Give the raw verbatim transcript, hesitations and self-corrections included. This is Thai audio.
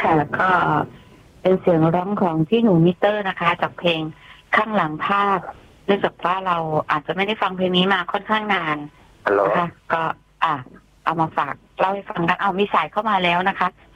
ค่ะก็เป็นเสียงร้องของพี่หนูมิเตอร์นะคะ จากเพลงข้างหลังภาพเนื่องจากว่าเราอาจจะไม่ได้ฟังเพลงนี้มาค่อนข้างนานนะคะก็อ่ะเอามาฝากเล่าให้ฟังกันเอามีสายเข้ามาแล้วนะคะ